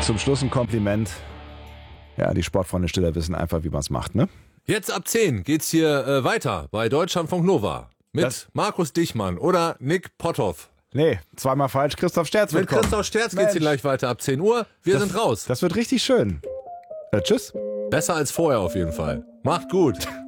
Zum Schluss ein Kompliment. Ja, die Sportfreunde Stiller wissen einfach, wie man es macht, ne? Jetzt ab 10 geht's hier weiter bei Deutschlandfunk Nova mit Markus Dichmann oder Nick Potthoff. Nee, zweimal falsch. Christoph Sterz wird Mit kommen. Christoph Sterz geht's hier gleich weiter ab 10 Uhr. Wir sind raus. Das wird richtig schön. Tschüss. Besser als vorher auf jeden Fall. Macht gut.